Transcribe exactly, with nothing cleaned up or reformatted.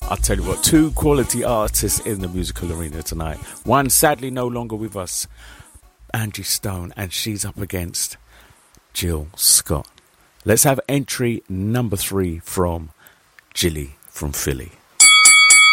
I'll tell you what, two quality artists in the musical arena tonight. One sadly no longer with us, Angie Stone, and she's up against Jill Scott. Let's have entry number three from Jilly from Philly.